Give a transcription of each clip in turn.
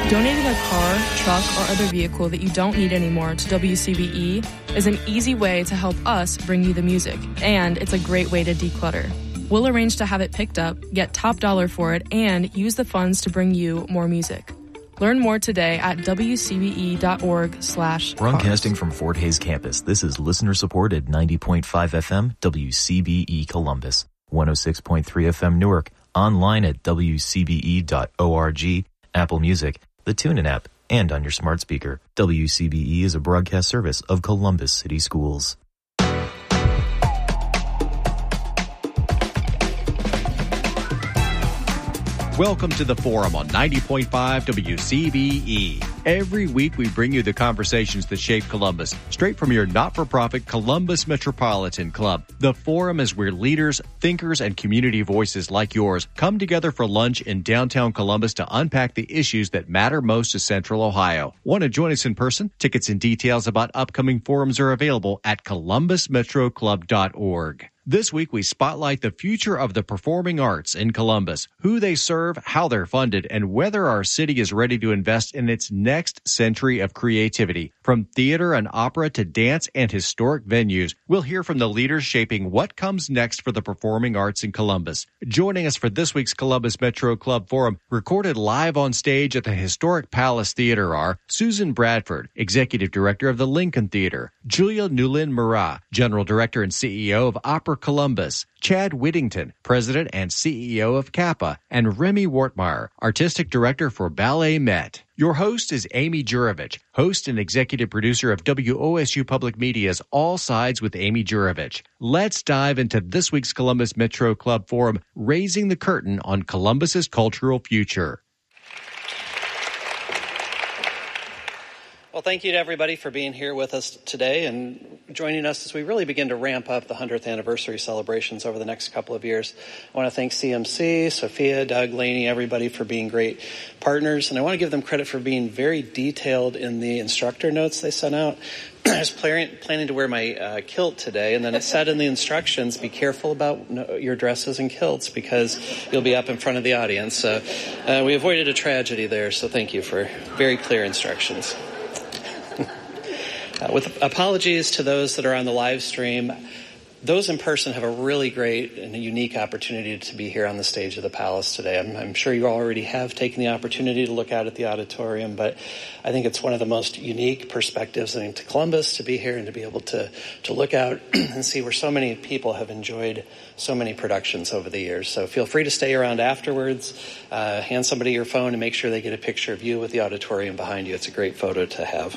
Donating a car, truck, or other vehicle that you don't need anymore to WCBE is an easy way to help us bring you the music, and it's a great way to declutter. We'll arrange to have it picked up, get top dollar for it, and use the funds to bring you more music. Learn more today at wcbe.org/cars. Broadcasting from Fort Hays campus, this is listener-supported 90.5 FM WCBE Columbus, 106.3 FM Newark, online at wcbe.org, Apple Music, the TuneIn app, and on your smart speaker. WCBE is a broadcast service of Columbus City Schools. Welcome to the Forum on 90.5 WCBE. Every week we bring you the conversations that shape Columbus, straight from your not-for-profit Columbus Metropolitan Club. The Forum is where leaders, thinkers, and community voices like yours come together for lunch in downtown Columbus to unpack the issues that matter most to Central Ohio. Want to join us in person? Tickets and details about upcoming forums are available at columbusmetroclub.org. This week, we spotlight the future of the performing arts in Columbus, who they serve, how they're funded, and whether our city is ready to invest in its next century of creativity. From theater and opera to dance and historic venues, we'll hear from the leaders shaping what comes next for the performing arts in Columbus. Joining us for this week's Columbus Metro Club Forum, recorded live on stage at the historic Palace Theater, are Susan Bradford, Executive Director of the Lincoln Theater, Julia Newlin-Murat, General Director and CEO of Opera Columbus, Chad Whittington, President and CEO of Kappa, and Remy Wortmeyer, Artistic Director for Ballet Met. Your host is Amy Jurovich, host and executive producer of WOSU Public Media's All Sides with Amy Jurovich. Let's dive into this week's Columbus Metro Club Forum, raising the curtain on Columbus's cultural future. Well, thank you to everybody for being here with us today and joining us as we really begin to ramp up the 100th anniversary celebrations over the next couple of years. I want to thank CMC, Sophia, Doug, Laney, everybody for being great partners. And I want to give them credit for being very detailed in the instructor notes they sent out. I was planning to wear my kilt today, and then it said in the instructions, be careful about your dresses and kilts because you'll be up in front of the audience. So we avoided a tragedy there, so thank you for very clear instructions. With apologies to those that are on the live stream, those in person have a really great and a unique opportunity to be here on the stage of the Palace today. I'm sure you already have taken the opportunity to look out at the auditorium, but I think it's one of the most unique perspectives into Columbus to be here and to be able to look out and see where so many people have enjoyed so many productions over the years. So feel free to stay around afterwards, hand somebody your phone and make sure they get a picture of you with the auditorium behind you. It's a great photo to have.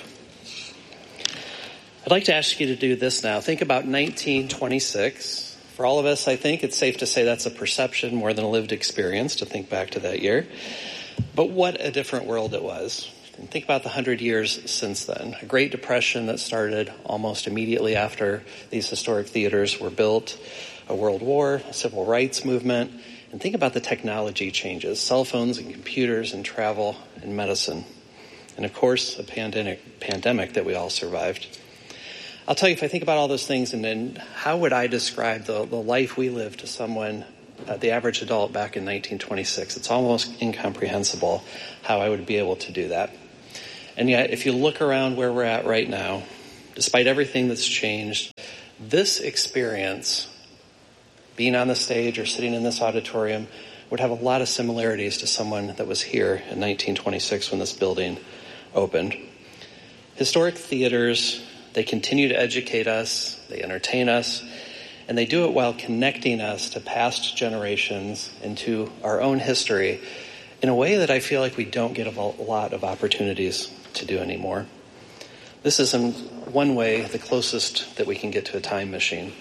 I'd like to ask you to do this now. Think about 1926. For all of us, I think it's safe to say that's a perception more than a lived experience to think back to that year. But what a different world it was. And think about the 100 years since then. A Great Depression that started almost immediately after these historic theaters were built, a world war, a civil rights movement, and think about the technology changes, cell phones and computers and travel and medicine. And of course, a pandemic that we all survived. I'll tell you, if I think about all those things, and then how would I describe the life we lived to someone, the average adult back in 1926? It's almost incomprehensible how I would be able to do that. And yet, if you look around where we're at right now, despite everything that's changed, this experience, being on the stage or sitting in this auditorium, would have a lot of similarities to someone that was here in 1926 when this building opened. Historic theaters, they continue to educate us, they entertain us, and they do it while connecting us to past generations and to our own history in a way that I feel like we don't get a lot of opportunities to do anymore. This is in one way the closest that we can get to a time machine.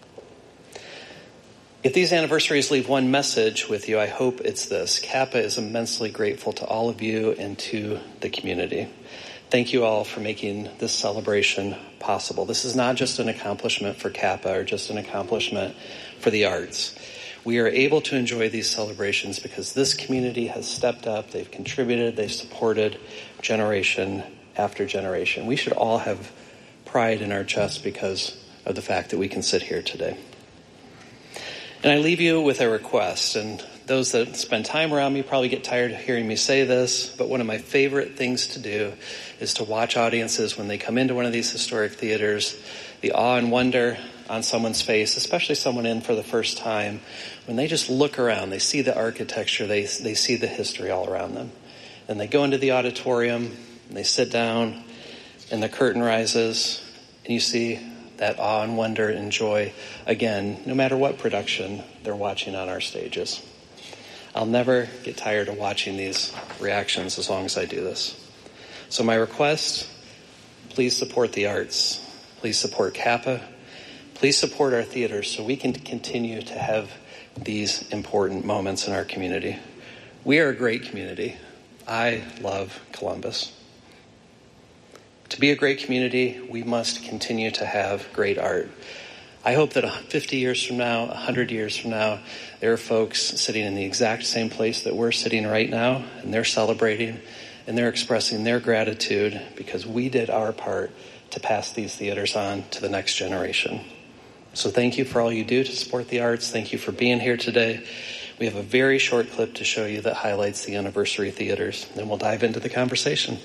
If these anniversaries leave one message with you, I hope it's this. Kappa is immensely grateful to all of you and to the community. Thank you all for making this celebration possible. This is not just an accomplishment for Kappa or just an accomplishment for the arts. We are able to enjoy these celebrations because this community has stepped up, they've contributed, they've supported generation after generation. We should all have pride in our chest because of the fact that we can sit here today. And I leave you with a request, and Those that spend time around me probably get tired of hearing me say this, but one of my favorite things to do is to watch audiences when they come into one of these historic theaters, the awe and wonder on someone's face, especially someone in for the first time, when they just look around, they see the architecture, they see the history all around them. And they go into the auditorium, and they sit down, and the curtain rises, and you see that awe and wonder and joy again, no matter what production they're watching on our stages. I'll never get tired of watching these reactions as long as I do this. So my request, please support the arts. Please support Kappa. Please support our theaters so we can continue to have these important moments in our community. We are a great community. I love Columbus. To be a great community, we must continue to have great art. I hope that 50 years from now, 100 years from now, there are folks sitting in the exact same place that we're sitting right now, and they're celebrating, and they're expressing their gratitude because we did our part to pass these theaters on to the next generation. So thank you for all you do to support the arts. Thank you for being here today. We have a very short clip to show you that highlights the anniversary theaters. Then we'll dive into the conversation.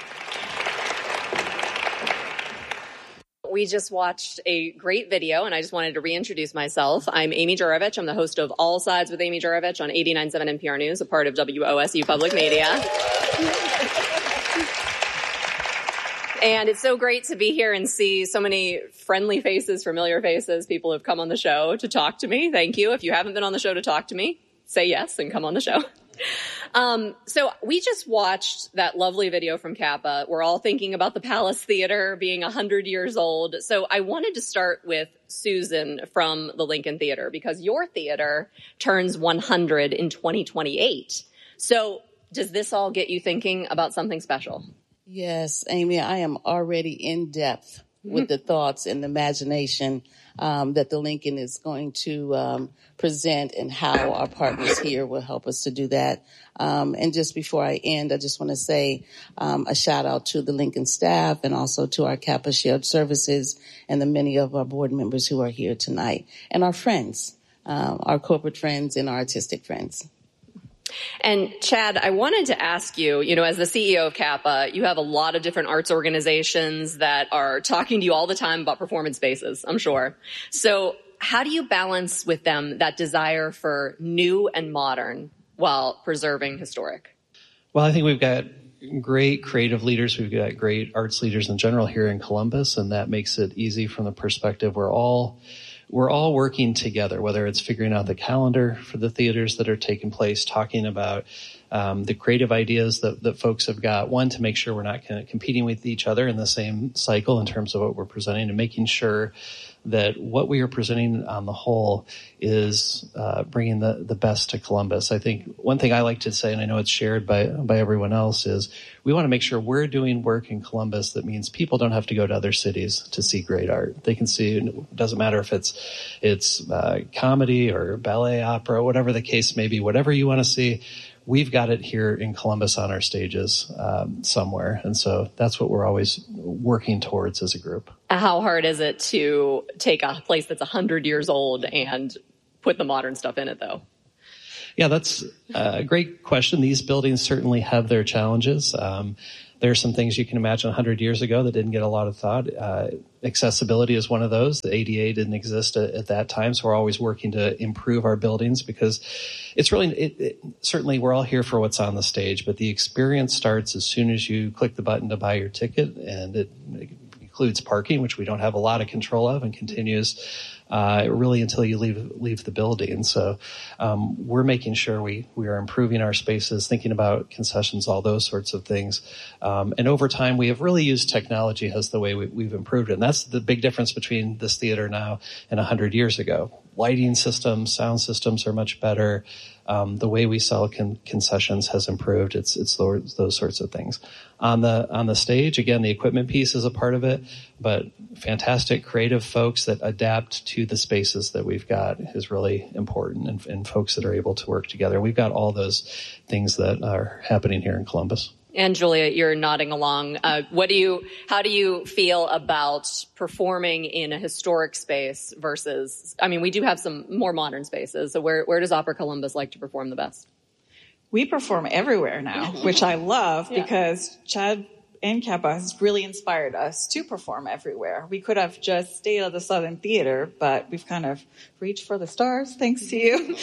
We just watched a great video, and I just wanted to reintroduce myself. I'm Amy Juravich. I'm the host of All Sides with Amy Juravich on 89.7 NPR News, a part of WOSU Public Media. And it's so great to be here and see so many friendly faces, familiar faces. People have come on the show to talk to me. Thank you. If you haven't been on the show to talk to me, say yes and come on the show. So we just watched that lovely video from Kappa. We're all thinking about the Palace Theater being 100 years old. So I wanted to start with Susan from the Lincoln Theater because your theater turns 100 in 2028. So does this all get you thinking about something special? Yes, Amy, I am already in depth with the thoughts and the imagination that the Lincoln is going to present and how our partners here will help us to do that. And just before I end, I just want to say a shout out to the Lincoln staff and also to our Kappa Shared Services and the many of our board members who are here tonight and our friends, our corporate friends and our artistic friends. And Chad, I wanted to ask you, as the CEO of Kappa, you have a lot of different arts organizations that are talking to you all the time about performance spaces, I'm sure. So how do you balance with them that desire for new and modern while preserving historic? Well, I think we've got great creative leaders. We've got great arts leaders in general here in Columbus, and that makes it easy from the perspective we're all working together, whether it's figuring out the calendar for the theaters that are taking place, talking about the creative ideas that folks have got, one, to make sure we're not kind of competing with each other in the same cycle in terms of what we're presenting, and making sure that what we are presenting on the whole is bringing the best to Columbus. I think one thing I like to say, and I know it's shared by everyone else, is we want to make sure we're doing work in Columbus that means people don't have to go to other cities to see great art. They can see, it doesn't matter if it's comedy or ballet, opera, whatever the case may be, whatever you want to see, we've got it here in Columbus on our stages somewhere. And so that's what we're always working towards as a group. How hard is it to take a place that's 100 years old and put the modern stuff in it, though? Yeah, that's a great question. These buildings certainly have their challenges. There are some things you can imagine 100 years ago that didn't get a lot of thought. Accessibility is one of those. The ADA didn't exist at that time, so we're always working to improve our buildings because it's really, certainly we're all here for what's on the stage, but the experience starts as soon as you click the button to buy your ticket, and it includes parking, which we don't have a lot of control of, and continues really until you leave the building. So we're making sure we are improving our spaces, thinking about concessions, all those sorts of things. And over time, we have really used technology as the way we've improved it. And that's the big difference between this theater now and 100 years ago. Lighting systems, sound systems are much better. The way we sell concessions has improved. It's those sorts of things. On the stage, again, the equipment piece is a part of it, but fantastic creative folks that adapt to the spaces that we've got is really important, and folks that are able to work together. We've got all those things that are happening here in Columbus. And Julia, you're nodding along. How do you feel about performing in a historic space versus, I mean, we do have some more modern spaces. So where does Opera Columbus like to perform the best? We perform everywhere now, which I love because Chad and Kappa has really inspired us to perform everywhere. We could have just stayed at the Southern Theater, but we've kind of reached for the stars, thanks to you.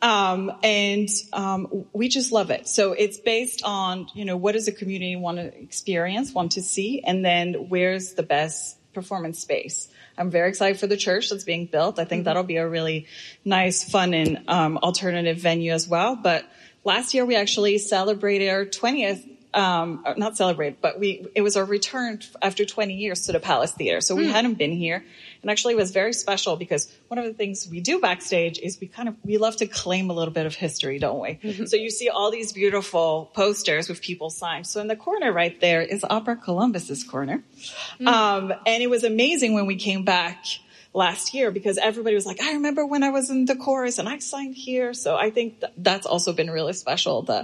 We just love it. So it's based on, what does a community want to experience, want to see, and then where's the best performance space. I'm very excited for the church that's being built. I think that'll be a really nice, fun, and alternative venue as well. But last year we actually celebrated our 20th not celebrate, but it was our return after 20 years to the Palace Theater. So we hadn't been here. And actually it was very special because one of the things we do backstage is we love to claim a little bit of history, don't we? Mm-hmm. So you see all these beautiful posters with people's signs. So in the corner right there is Opera Columbus's corner. And it was amazing when we came back last year because everybody was like, I remember when I was in the chorus and I signed here. So I think that's also been really special that,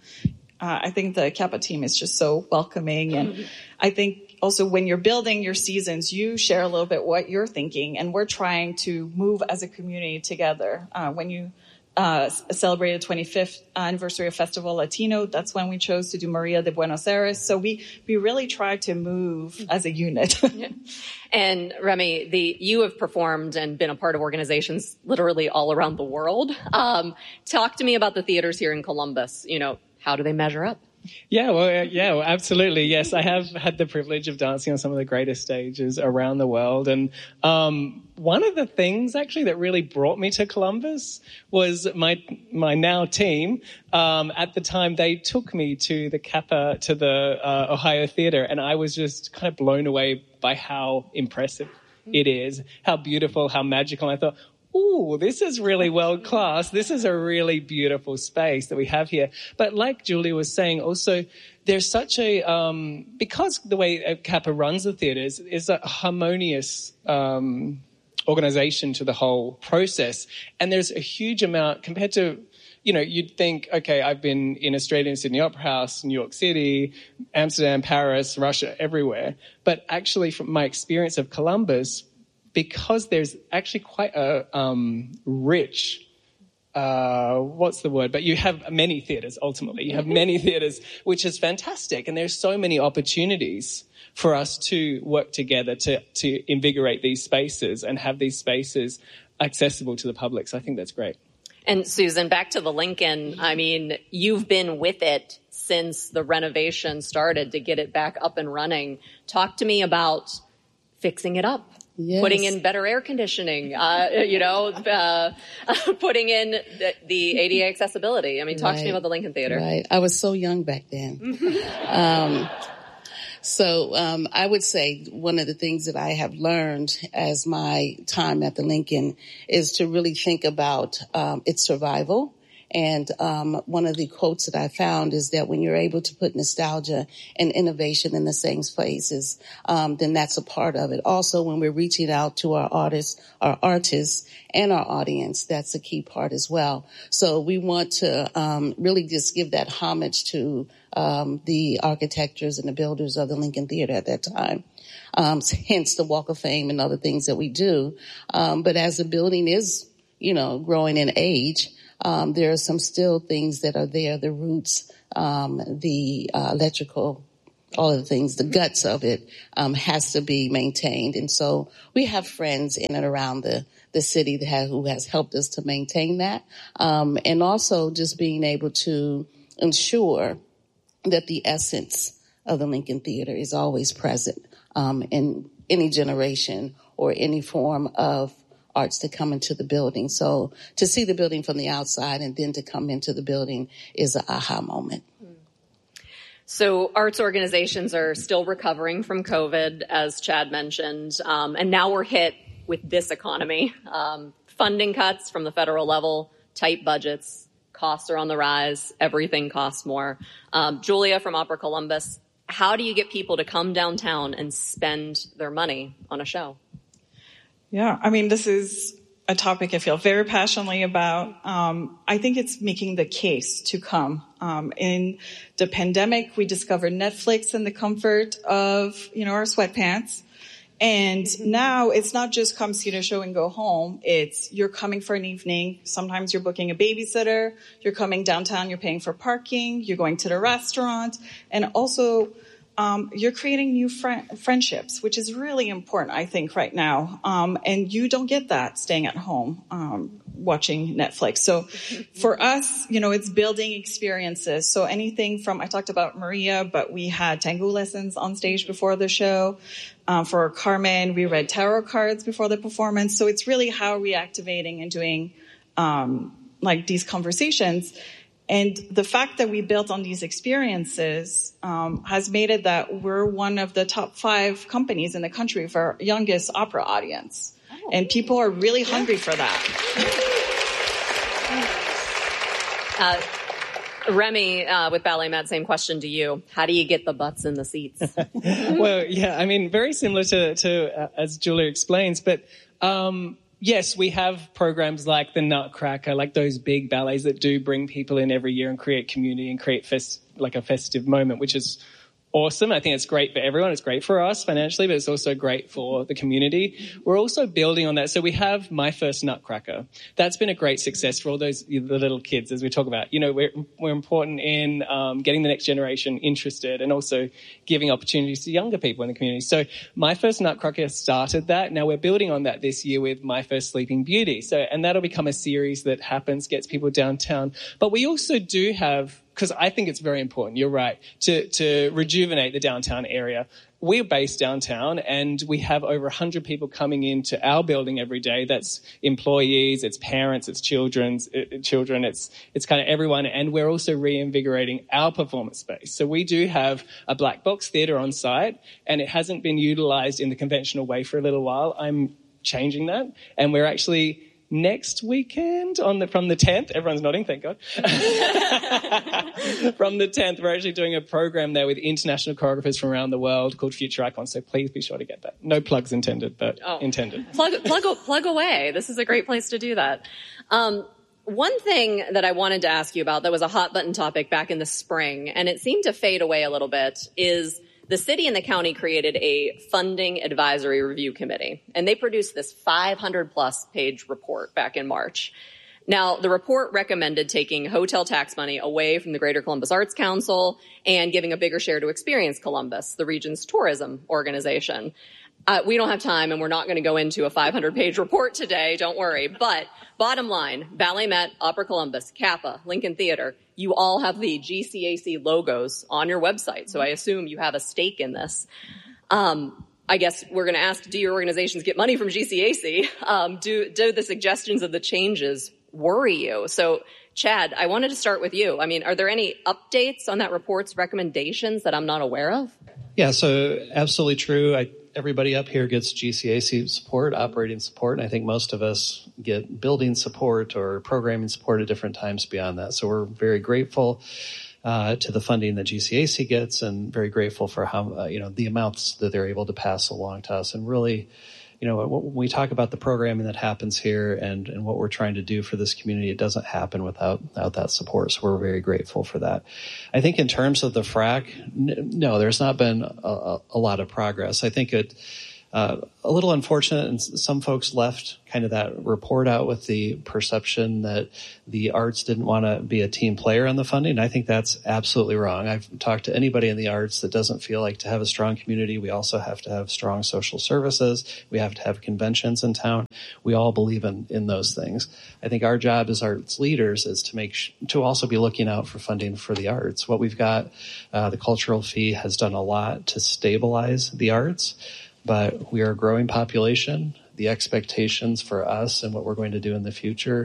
I think the Kappa team is just so welcoming. And I think also when you're building your seasons, you share a little bit what you're thinking. And we're trying to move as a community together. When you celebrated the 25th anniversary of Festival Latino, that's when we chose to do Maria de Buenos Aires. So we really try to move as a unit. Yeah. And Remy, you have performed and been a part of organizations literally all around the world. Talk to me about the theaters here in Columbus. How do they measure up? Yeah, absolutely. Yes, I have had the privilege of dancing on some of the greatest stages around the world. And one of the things actually that really brought me to Columbus was my now team. At the time, they took me to the Ohio Theater, and I was just kind of blown away by how impressive it is, how beautiful, how magical. And I thought, ooh, this is really world class. This is a really beautiful space that we have here. But like Julia was saying, also, there's such a, because the way Kappa runs the theaters is a harmonious, organization to the whole process. And there's a huge amount compared to, you'd think, okay, I've been in Australia and Sydney Opera House, New York City, Amsterdam, Paris, Russia, everywhere. But actually from my experience of Columbus, because there's actually quite a rich, what's the word? But you have many theaters, ultimately. You have many theaters, which is fantastic. And there's so many opportunities for us to work together to invigorate these spaces and have these spaces accessible to the public. So I think that's great. And Susan, back to the Lincoln, I mean, you've been with it since the renovation started to get it back up and running. Talk to me about fixing it up. Yes. Putting in better air conditioning, putting in the ADA accessibility. I mean, talk to me about the Lincoln Theater. Right. I was so young back then. So I would say one of the things that I have learned as my time at the Lincoln is to really think about its survival. And one of the quotes that I found is that when you're able to put nostalgia and innovation in the same places, then that's a part of it. Also, when we're reaching out to our artists and our audience, that's a key part as well. So we want to really just give that homage to the architectures and the builders of the Lincoln Theater at that time. Hence the Walk of Fame and other things that we do. But as the building is, growing in age, there are some still things that are there, the roots, the electrical, all of the things, the guts of it has to be maintained. And so we have friends in and around the city who has helped us to maintain that. And also just being able to ensure that the essence of the Lincoln Theater is always present in any generation or any form of arts to come into the building. So to see the building from the outside and then to come into the building is an aha moment. So arts organizations are still recovering from COVID, as Chad mentioned, and now we're hit with this economy. Funding cuts from the federal level, tight budgets, costs are on the rise, everything costs more. Julia from Opera Columbus, how do you get people to come downtown and spend their money on a show? Yeah, I mean, this is a topic I feel very passionately about. I think it's making the case to come. In the pandemic, we discovered Netflix in the comfort of, our sweatpants. And now it's not just come see the show and go home. It's you're coming for an evening. Sometimes you're booking a babysitter. You're coming downtown. You're paying for parking. You're going to the restaurant. And also, you're creating new friendships, which is really important, I think, right now. And you don't get that staying at home, watching Netflix. So for us, it's building experiences. So anything from, I talked about Maria, but we had tango lessons on stage before the show. For Carmen, we read tarot cards before the performance. So it's really how are we activating and doing, these conversations. And the fact that we built on these experiences has made it that we're one of the top 5 companies in the country for our youngest opera audience. Oh. And people are really hungry for that. Remy, with Ballet Met, same question to you. How do you get the butts in the seats? Well, yeah, I mean, very similar to as Julia explains, but yes, we have programs like the Nutcracker, like those big ballets that do bring people in every year and create community and create a festive moment, which is awesome. I think it's great for everyone. It's great for us financially, but it's also great for the community. We're also building on that. So we have My First Nutcracker. That's been a great success for all the little kids, as we talk about. We're important in getting the next generation interested and also giving opportunities to younger people in the community. So My First Nutcracker started that. Now we're building on that this year with My First Sleeping Beauty. And that'll become a series that gets people downtown. But we also do have, because I think it's very important, you're right, to rejuvenate the downtown area. We're based downtown and we have over 100 people coming into our building every day. That's employees, it's parents, it's children, it's kind of everyone. And we're also reinvigorating our performance space. So we do have a black box theatre on site and it hasn't been utilized in the conventional way for a little while. I'm changing that. And we're actually next weekend from the 10th, everyone's nodding, thank God. From the 10th, we're actually doing a program there with international choreographers from around the world called Future Icons. So please be sure to get that. No plugs intended, but intended. Plug away. This is a great place to do that. One thing that I wanted to ask you about that was a hot button topic back in the spring, and it seemed to fade away a little bit, is the city and the county created a funding advisory review committee, and they produced this 500-plus page report back in March. Now, the report recommended taking hotel tax money away from the Greater Columbus Arts Council and giving a bigger share to Experience Columbus, the region's tourism organization. We don't have time, and we're not going to go into a 500-page report today, don't worry. But bottom line, Ballet Met, Opera Columbus, Kappa, Lincoln Theater, you all have the GCAC logos on your website, so I assume you have a stake in this. I guess we're going to ask, do your organizations get money from GCAC? Do the suggestions of the changes worry you? So, Chad, I wanted to start with you. I mean, are there any updates on that report's recommendations that I'm not aware of? Yeah, so absolutely true. Everybody up here gets GCAC support, operating support, and I think most of us get building support or programming support at different times beyond that. So we're very grateful to the funding that GCAC gets and very grateful for how, the amounts that they're able to pass along to us. And really, when we talk about the programming that happens here and what we're trying to do for this community, it doesn't happen without that support. So we're very grateful for that. I think in terms of the FRAC, no, there's not been a lot of progress. I think a little unfortunate, and some folks left kind of that report out with the perception that the arts didn't want to be a team player on the funding. I think that's absolutely wrong. I've talked to anybody in the arts that doesn't feel like to have a strong community, we also have to have strong social services. We have to have conventions in town. We all believe in those things. I think our job as arts leaders is to also be looking out for funding for the arts. What we've got, the cultural fee has done a lot to stabilize the arts. But we are a growing population. The expectations for us and what we're going to do in the future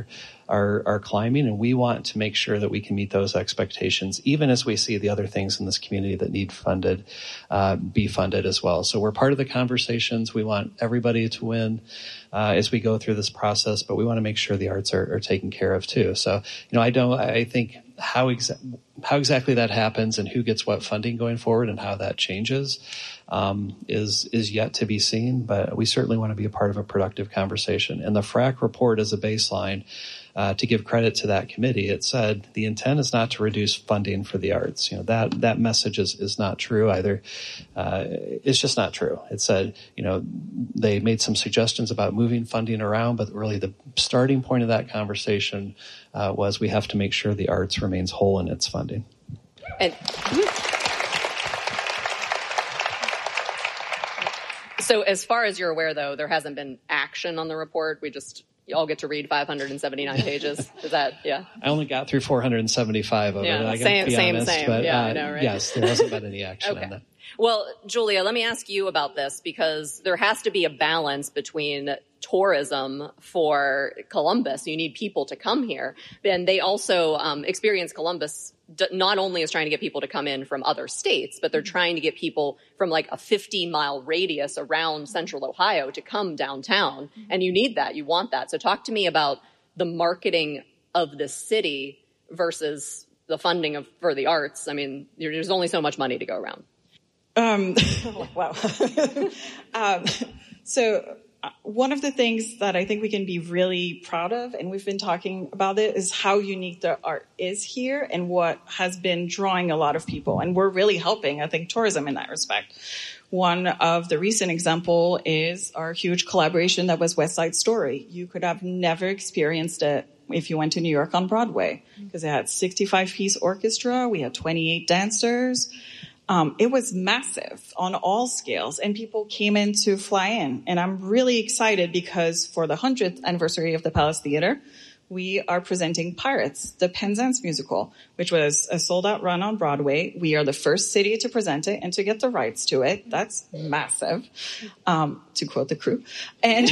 are climbing, and we want to make sure that we can meet those expectations, even as we see the other things in this community that need funded, be funded as well. So we're part of the conversations. We want everybody to win as we go through this process, but we want to make sure the arts are taken care of too. So, I think how exactly that happens and who gets what funding going forward and how that changes is yet to be seen, but we certainly want to be a part of a productive conversation. And the FRAC report as a baseline, to give credit to that committee, it said the intent is not to reduce funding for the arts. That message is not true either. It's just not true. It said, they made some suggestions about moving funding around, but really the starting point of that conversation was we have to make sure the arts remains whole in its funding. And so as far as you're aware, though, there hasn't been action on the report. You all get to read 579 pages. Is that, yeah? I only got through 475 of it. I Same. But, yeah, I know, right? Yes, there hasn't been any action on that. Well, Julia, let me ask you about this, because there has to be a balance between tourism for Columbus. You need people to come here. And they also Experience Columbus not only is trying to get people to come in from other states, but they're trying to get people from like a 15-mile radius around central Ohio to come downtown. And you need that. You want that. So talk to me about the marketing of the city versus the funding for the arts. I mean, there's only so much money to go around. Wow. So one of the things that I think we can be really proud of, and we've been talking about it, is how unique the art is here and what has been drawing a lot of people. And we're really helping, I think, tourism in that respect. One of the recent example is our huge collaboration that was West Side Story. You could have never experienced it if you went to New York on Broadway, because it had 65-piece orchestra. We had 28 dancers. It was massive on all scales, and people came in to fly in. And I'm really excited because for the 100th anniversary of the Palace Theater, we are presenting Pirates, the Penzance musical, which was a sold-out run on Broadway. We are the first city to present it and to get the rights to it. That's massive, to quote the crew. And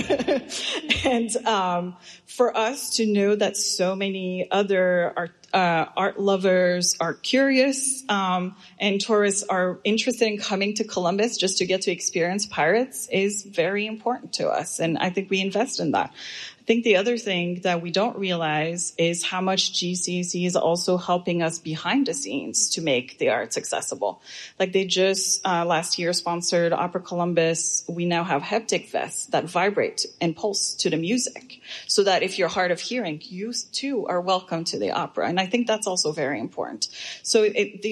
for us to know that so many other art lovers are curious, and tourists are interested in coming to Columbus just to get to experience Pirates is very important to us. And I think we invest in that. I think the other thing that we don't realize is how much GCAC is also helping us behind the scenes to make the arts accessible. Like they just last year sponsored Opera Columbus. We now have haptic vests that vibrate and pulse to the music, so that if you're hard of hearing, you too are welcome to the opera. And I think that's also very important. So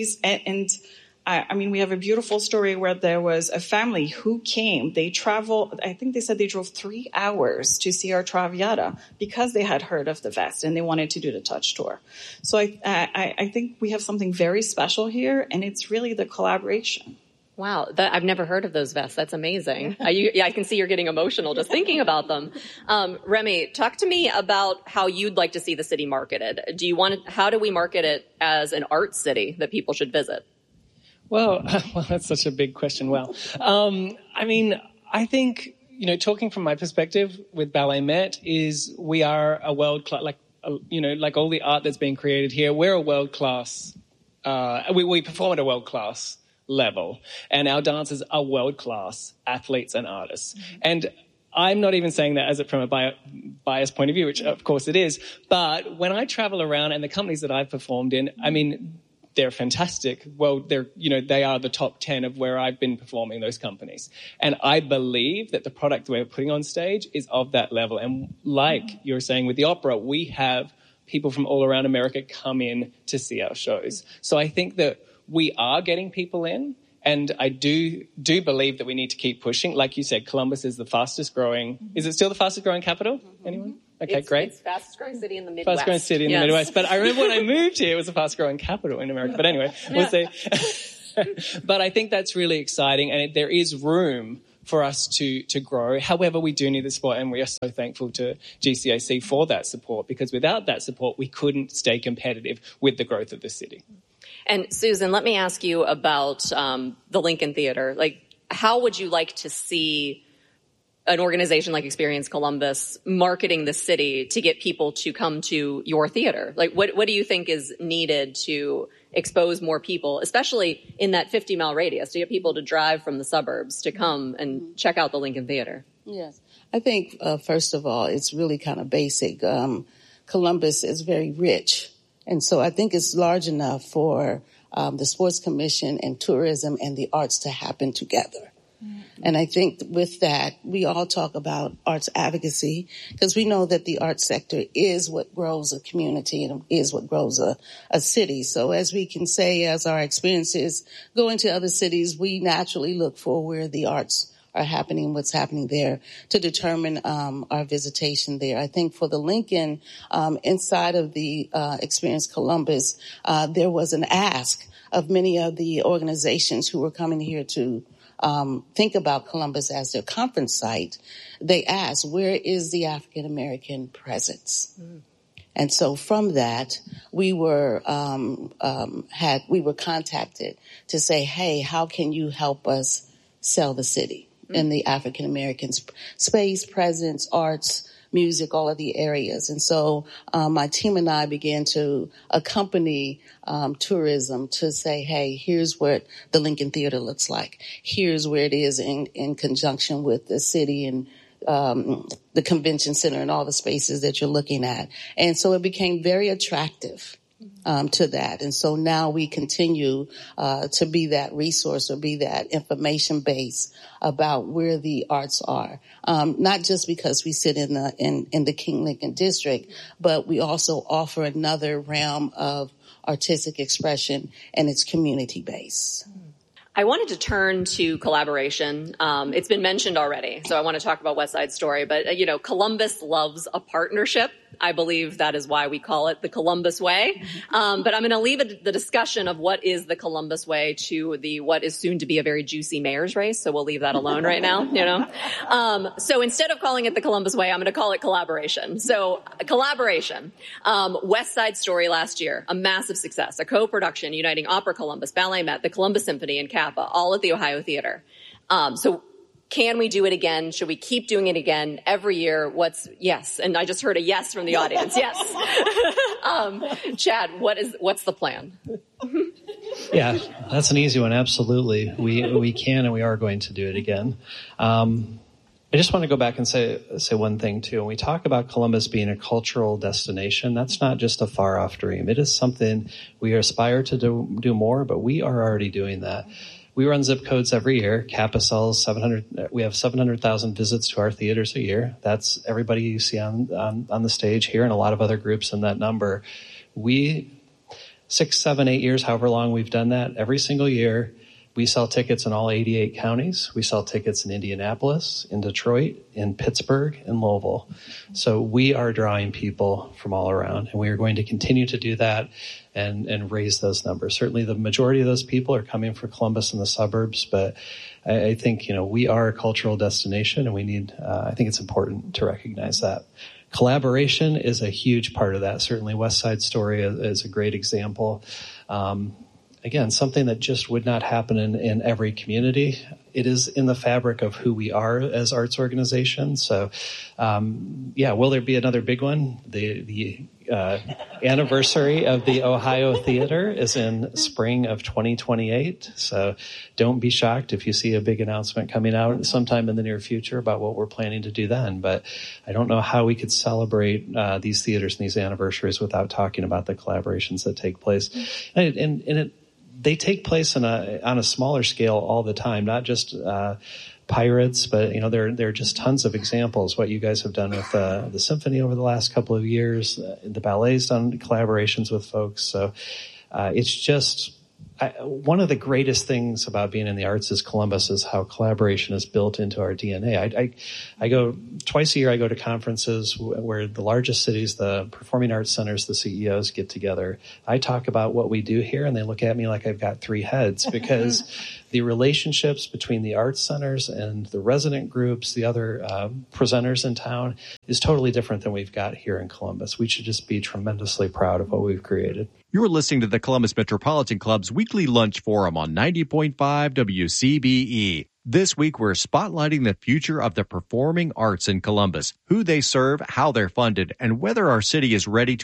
I mean, we have a beautiful story where there was a family who came. They traveled, I think they said they drove 3 hours to see our Traviata because they had heard of the vest and they wanted to do the touch tour. So I think we have something very special here, and it's really the collaboration. Wow, I've never heard of those vests. That's amazing. I can see you're getting emotional just thinking about them. Remy, talk to me about how you'd like to see the city marketed. How do we market it as an art city that people should visit? Well, that's such a big question. Well, I mean, I think, talking from my perspective with Ballet Met is we are a world-class, like all the art that's being created here, we're a world-class, we perform at a world-class level, and our dancers are world-class athletes and artists. Mm-hmm. And I'm not even saying that from a biased point of view, which of course it is, but when I travel around and the companies that I've performed in, I mean, they're fantastic. Well, they are the top 10 of where I've been performing, those companies. And I believe that the product we're putting on stage is of that level. And like you're saying with the opera, we have people from all around America come in to see our shows. So I think that we are getting people in. And I do believe that we need to keep pushing. Like you said, Columbus is the fastest growing. Is it still the fastest growing capital? Anyone? Okay, great. It's fastest growing city in the Midwest. Fastest growing city in the Midwest. But I remember when I moved here, it was the fastest growing capital in America. But anyway, we'll see. But I think that's really exciting, and there is room for us to grow. However, we do need the support, and we are so thankful to GCAC for that support, because without that support, we couldn't stay competitive with the growth of the city. And Susan, let me ask you about the Lincoln Theater. Like, how would you like to see an organization like Experience Columbus marketing the city to get people to come to your theater? Like, what do you think is needed to expose more people, especially in that 50-mile radius, to get people to drive from the suburbs to come and check out the Lincoln Theater? Yes. I think, first of all, it's really kind of basic. Columbus is very rich. And so I think it's large enough for the Sports Commission and tourism and the arts to happen together. And I think with that, we all talk about arts advocacy because we know that the arts sector is what grows a community and is what grows a city. So as we can say, as our experiences go into other cities, we naturally look for where the arts are happening, what's happening there to determine our visitation there. I think for the Lincoln, inside of the Experience Columbus, there was an ask of many of the organizations who were coming here to think about Columbus as their conference site. They asked, where is the African American presence? And so from that, we were contacted to say, hey, how can you help us sell the city in the African American space, presence, arts, music, all of the areas. And so my team and I began to accompany tourism to say, hey, here's what the Lincoln Theater looks like. Here's where it is in conjunction with the city and the convention center and all the spaces that you're looking at. And so it became very attractive to that. And so now we continue to be that resource or be that information base about where the arts are. Not just because we sit in the King Lincoln district, but we also offer another realm of artistic expression and it's community based. I wanted to turn to collaboration. It's been mentioned already, so I want to talk about West Side Story. But, Columbus loves a partnership. I believe that is why we call it the Columbus Way. But I'm going to leave the discussion of what is the Columbus Way to what is soon to be a very juicy mayor's race. So we'll leave that alone right now, So instead of calling it the Columbus Way, I'm going to call it collaboration. So collaboration. West Side Story last year, a massive success, a co-production uniting Opera Columbus, Ballet Met, the Columbus Symphony, and Kappa, all at the Ohio Theater. So can we do it again? Should we keep doing it again every year? Yes. And I just heard a yes from the audience. Yes. Chad, what's the plan? Yeah, that's an easy one. Absolutely. We can and we are going to do it again. I just want to go back and say one thing too. When we talk about Columbus being a cultural destination, that's not just a far off dream. It is something we aspire to do more, but we are already doing that. We run zip codes every year. Kappa sells 700. We have 700,000 visits to our theaters a year. That's everybody you see on the stage here and a lot of other groups in that number. 6, 7, 8 years, however long we've done that, every single year, we sell tickets in all 88 counties. We sell tickets in Indianapolis, in Detroit, in Pittsburgh, and Louisville. So we are drawing people from all around, and we are going to continue to do that and raise those numbers. Certainly the majority of those people are coming from Columbus and the suburbs, but I think, we are a cultural destination, and we need, I think it's important to recognize that. Collaboration is a huge part of that. Certainly West Side Story is a great example. Again, something that just would not happen in every community. It is in the fabric of who we are as arts organizations. So, will there be another big one? The anniversary of the Ohio Theater is in spring of 2028. So don't be shocked if you see a big announcement coming out sometime in the near future about what we're planning to do then. But I don't know how we could celebrate these theaters and these anniversaries without talking about the collaborations that take place. They take place on a smaller scale all the time, not just pirates, but there are just tons of examples. What you guys have done with the symphony over the last couple of years, the ballet's done collaborations with folks. So it's just one of the greatest things about being in the arts is Columbus is how collaboration is built into our DNA. I go twice a year. I go to conferences where the largest cities, the performing arts centers, the CEOs get together. I talk about what we do here, and they look at me like I've got 3 heads because the relationships between the arts centers and the resident groups, the other presenters in town, is totally different than we've got here in Columbus. We should just be tremendously proud of what we've created. You're listening to the Columbus Metropolitan Club's weekly lunch forum on 90.5 WCBE. This week, we're spotlighting the future of the performing arts in Columbus, who they serve, how they're funded, and whether our city is ready to